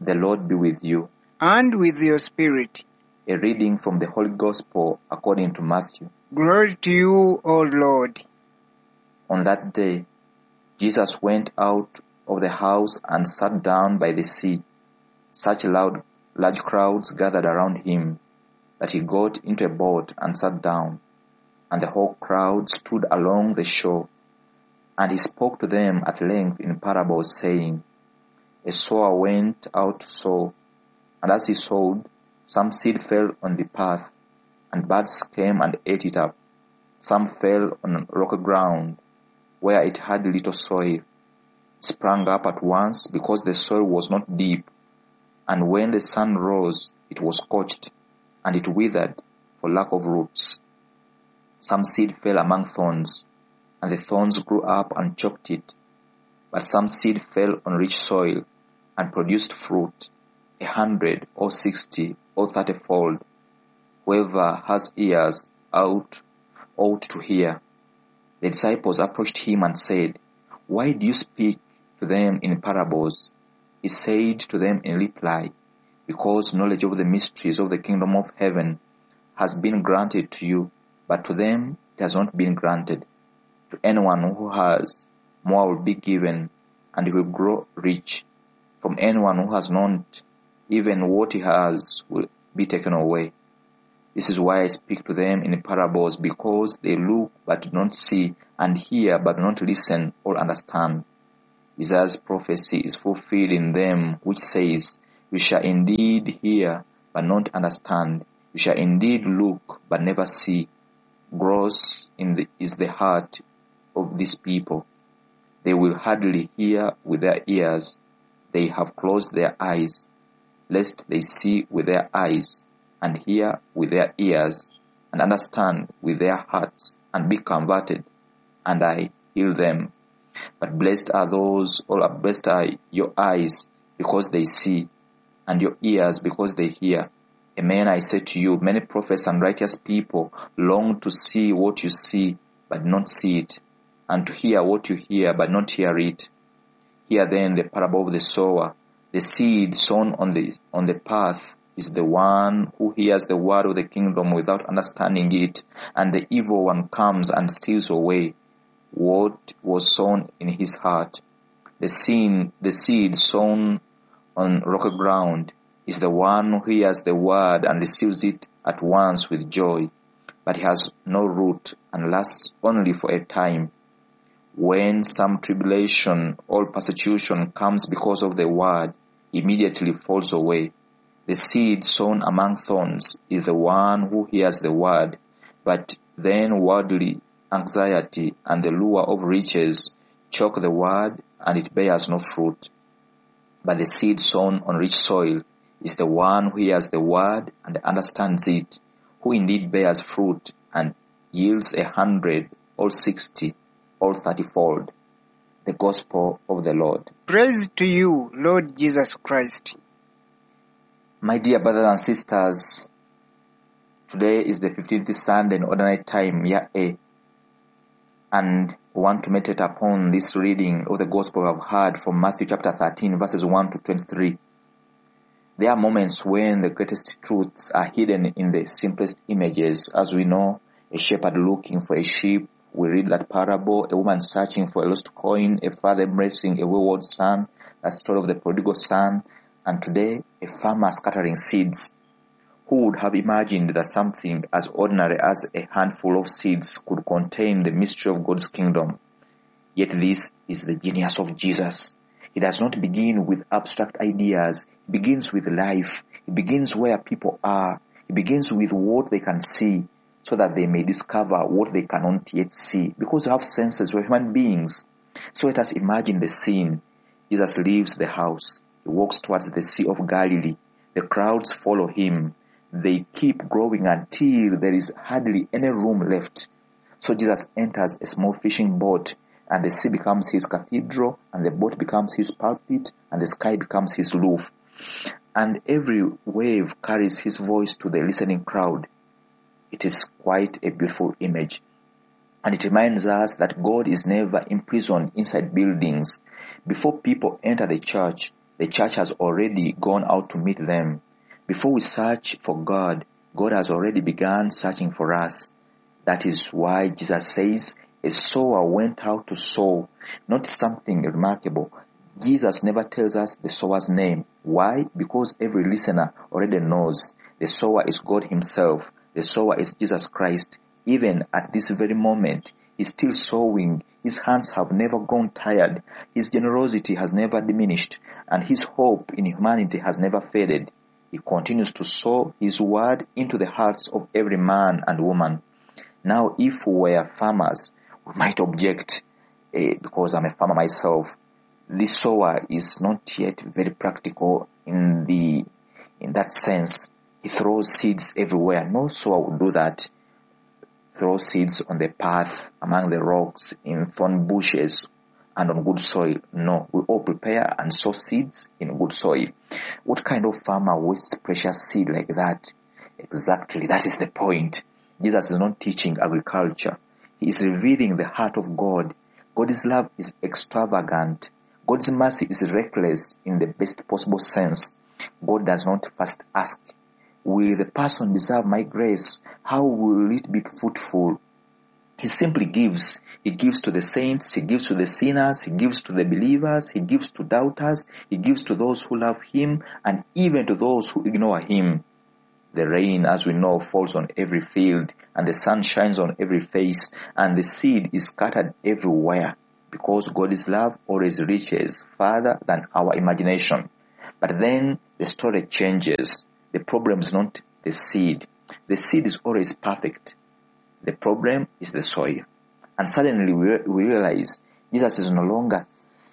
The Lord be with you. And with your spirit. A reading from the Holy Gospel according to Matthew. Glory to you, O Lord. On that day, Jesus went out of the house and sat down by the sea. Such large crowds gathered around him that he got into a boat and sat down, and the whole crowd stood along the shore. And he spoke to them at length in parables, saying, A sower went out to sow, and as he sowed, some seed fell on the path, and birds came and ate it up. Some fell on rocky ground, where it had little soil. It sprang up at once, because the soil was not deep, and when the sun rose, it was scorched, and it withered for lack of roots. Some seed fell among thorns, and the thorns grew up and choked it. But some seed fell on rich soil, and produced fruit, 100 or 60 or 30-fold. Whoever has ears ought to hear. The disciples approached him and said, Why do you speak to them in parables? He said to them in reply, Because knowledge of the mysteries of the kingdom of heaven has been granted to you, but to them it has not been granted. To anyone who has, more will be given, and he will grow rich. From anyone who has not, even what he has will be taken away. This is why I speak to them in parables, because they look but do not see, and hear but do not listen or understand. Isaiah's prophecy is fulfilled in them, which says, You shall indeed hear but not understand. You shall indeed look but never see. Gross is the heart of these people. They will hardly hear with their ears. They have closed their eyes, lest they see with their eyes, and hear with their ears, and understand with their hearts, and be converted, and I heal them. But blessed are your eyes, because they see, and your ears, because they hear. Amen, I say to you, many prophets and righteous people long to see what you see, but not see it, and to hear what you hear, but not hear it. Hear then the parable of the sower. The seed sown on the path is the one who hears the word of the kingdom without understanding it, and the evil one comes and steals away what was sown in his heart. The seed sown on rocky ground is the one who hears the word and receives it at once with joy, but he has no root and lasts only for a time. When some tribulation or persecution comes because of the word, immediately falls away. The seed sown among thorns is the one who hears the word, but then worldly anxiety and the lure of riches choke the word, and it bears no fruit. But the seed sown on rich soil is the one who hears the word and understands it, who indeed bears fruit and yields 100 or 60 or 30-fold. The Gospel of the Lord. Praise to you, Lord Jesus Christ. My dear brothers and sisters, today is the 15th Sunday in Ordinary Time, Year A, and we want to meditate upon this reading of the Gospel we have heard from Matthew chapter 13, verses 1 to 23. There are moments when the greatest truths are hidden in the simplest images. As we know, a shepherd looking for a sheep. We read that parable, a woman searching for a lost coin, a father embracing a wayward son, a story of the prodigal son, and today, a farmer scattering seeds. Who would have imagined that something as ordinary as a handful of seeds could contain the mystery of God's kingdom? Yet this is the genius of Jesus. It does not begin with abstract ideas. It begins with life. It begins where people are. It begins with what they can see, so that they may discover what they cannot yet see, because they have senses. We're human beings. So let us imagine the scene. Jesus leaves the house. He walks towards the Sea of Galilee. The crowds follow him. They keep growing until there is hardly any room left. So Jesus enters a small fishing boat, and the sea becomes his cathedral, and the boat becomes his pulpit, and the sky becomes his roof. And every wave carries his voice to the listening crowd. It is quite a beautiful image. And it reminds us that God is never imprisoned inside buildings. Before people enter the church, The church has already gone out to meet them. Before we search for God, God has already begun searching for us. That is why Jesus says, a sower went out to sow. Not something remarkable. Jesus never tells us the sower's name. Why? Because every listener already knows the sower is God himself. The sower is Jesus Christ. Even at this very moment, he's still sowing. His hands have never grown tired. His generosity has never diminished. And his hope in humanity has never faded. He continues to sow his word into the hearts of every man and woman. Now, if we were farmers, we might object, because I'm a farmer myself. This sower is not yet very practical in that sense. He throws seeds everywhere. No sower would do that. Throw seeds on the path, among the rocks, in thorn bushes, and on good soil. No, we all prepare and sow seeds in good soil. What kind of farmer wastes precious seed like that? Exactly, that is the point. Jesus is not teaching agriculture. He is revealing the heart of God. God's love is extravagant. God's mercy is reckless in the best possible sense. God does not first ask, will the person deserve my grace? How will it be fruitful? He simply gives. He gives to the saints, he gives to the sinners, he gives to the believers, he gives to doubters, he gives to those who love him, and even to those who ignore him. The rain, as we know, falls on every field, and the sun shines on every face, and the seed is scattered everywhere, because God's love always reaches farther than our imagination. But then the story changes. The problem is not the seed. The seed is always perfect. The problem is the soil. And suddenly we realize Jesus is no longer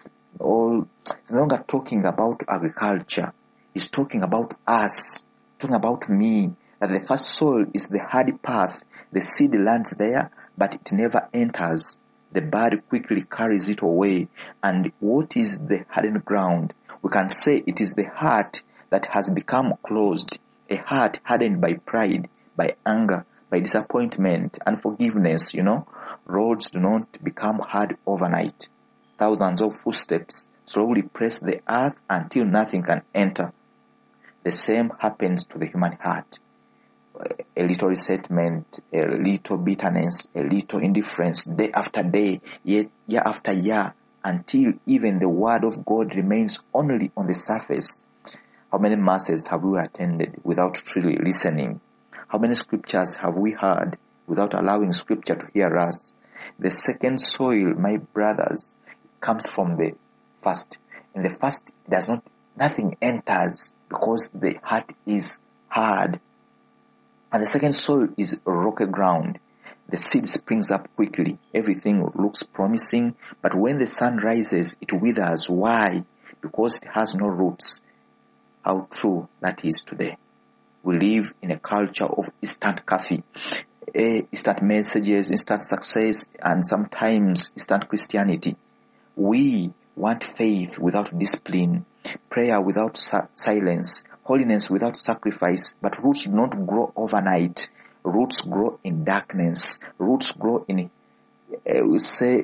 talking about agriculture. He's talking about us, talking about me, that the first soil is the hard path. The seed lands there, but it never enters. The bird quickly carries it away. And what is the hardened ground? We can say it is the heart that has become closed, a heart hardened by pride, by anger, by disappointment, unforgiveness. Roads do not become hard overnight. Thousands of footsteps slowly press the earth until nothing can enter. The same happens to the human heart. A little resentment, a little bitterness, a little indifference, day after day, year after year, until even the word of God remains only on the surface. How many masses have we attended without truly listening? How many scriptures have we heard without allowing scripture to hear us? The second soil, my brothers, comes from the first. In the first, nothing enters because the heart is hard. And the second soil is rocky ground. The seed springs up quickly. Everything looks promising, but when the sun rises, it withers. Why? Because it has no roots. How true that is today. We live in a culture of instant coffee, instant messages, instant success, and sometimes instant Christianity. We want faith without discipline, prayer without silence, holiness without sacrifice, but roots do not grow overnight. Roots grow in darkness. Roots grow in, we say,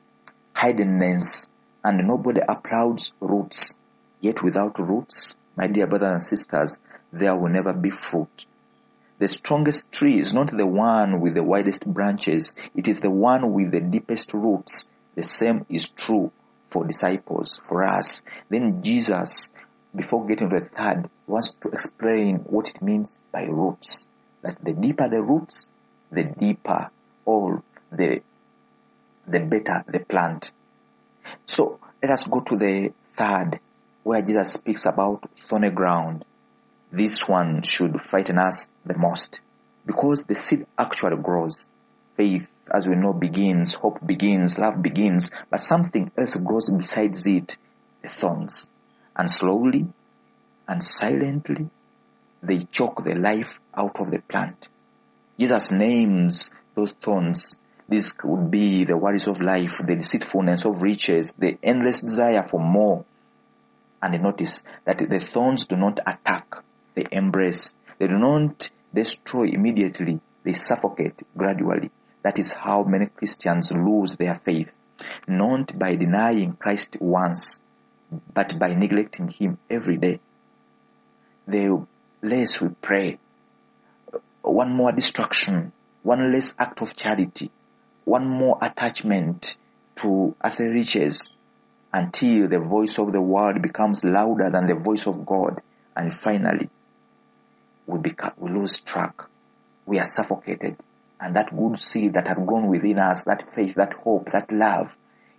hiddenness, and nobody applauds roots. Yet without roots, my dear brothers and sisters, there will never be fruit. The strongest tree is not the one with the widest branches. It is the one with the deepest roots. The same is true for disciples, for us. Then Jesus, before getting to the third, wants to explain what it means by roots. That the deeper the roots, the deeper or the better the plant. So let us go to the third, where Jesus speaks about thorny ground. This one should frighten us the most, because the seed actually grows. Faith, as we know, begins, hope begins, love begins, but something else grows besides it, the thorns. And slowly and silently, they choke the life out of the plant. Jesus names those thorns. This could be the worries of life, the deceitfulness of riches, the endless desire for more. And notice that the thorns do not attack, they embrace. They do not destroy immediately, they suffocate gradually. That is how many Christians lose their faith. Not by denying Christ once, but by neglecting Him every day. The less we pray, one more distraction, one less act of charity, one more attachment to earthly riches, until the voice of the world becomes louder than the voice of God, and finally we lose track. We are suffocated, and that good seed that had grown within us, that faith, that hope, that love,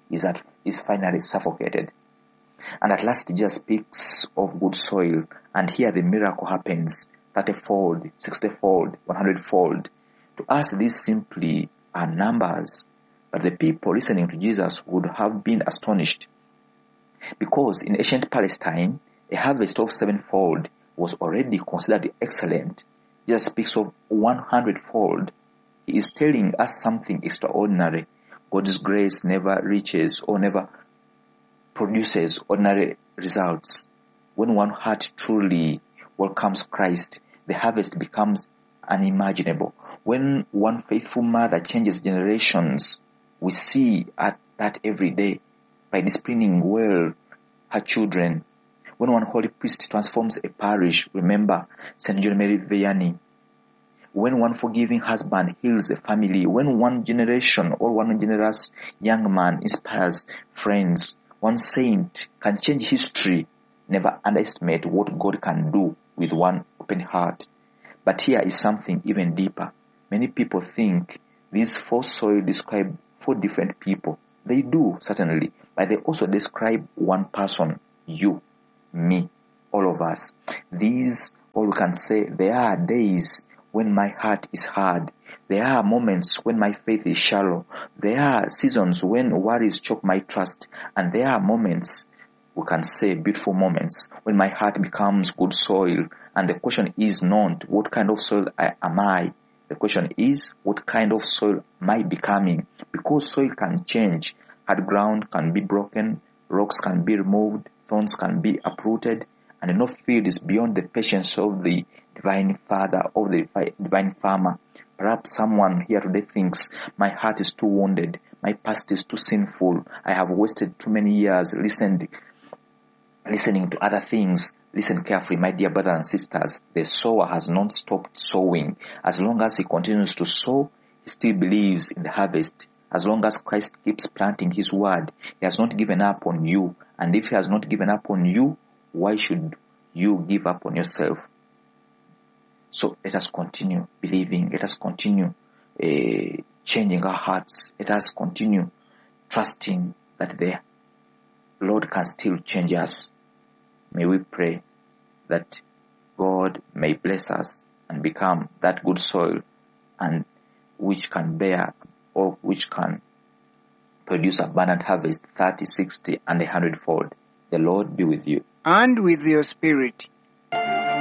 is finally suffocated. And at last Jesus speaks of good soil, and here the miracle happens, 30-fold, 60-fold, 100-fold. To us, these simply are numbers, but the people listening to Jesus would have been astonished, because in ancient Palestine, a harvest of 7-fold was already considered excellent. Jesus speaks of 100-fold. He is telling us something extraordinary. God's grace never reaches or never produces ordinary results. When one heart truly welcomes Christ, the harvest becomes unimaginable. When one faithful mother changes generations, we see that every day by disciplining well her children. When one holy priest transforms a parish, remember St. John Mary Vianney. When one forgiving husband heals a family, when one generation or one generous young man inspires friends, one saint can change history. Never underestimate what God can do with one open heart. But here is something even deeper. Many people think these 4 soil describe 4 different people. They do, certainly, but they also describe one person, you, me, all of us. These, all we can say, there are days when my heart is hard. There are moments when my faith is shallow. There are seasons when worries choke my trust. And there are moments, we can say beautiful moments, when my heart becomes good soil. And the question is not, what kind of soil am I? The question is, what kind of soil am I becoming? Because soil can change. Hard ground can be broken. Rocks can be removed. Thorns can be uprooted. And no field is beyond the patience of the divine Father, of the divine farmer. Perhaps someone here today thinks, my heart is too wounded. My past is too sinful. I have wasted too many years listening to other things. Listen carefully, my dear brothers and sisters. The sower has not stopped sowing. As long as he continues to sow, he still believes in the harvest. As long as Christ keeps planting his word, he has not given up on you. And if he has not given up on you, why should you give up on yourself? So let us continue believing. Let us continue changing our hearts. Let us continue trusting that the Lord can still change us. May we pray that God may bless us and become that good soil, and which can bear, or which can produce abundant harvest, 30, 60, and 100-fold. The Lord be with you. And with your spirit.